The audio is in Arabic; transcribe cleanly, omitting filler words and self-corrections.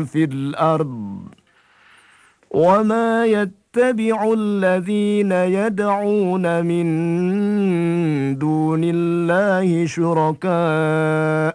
في الأرض وما يتبع الذين يدعون من دون الله شركاء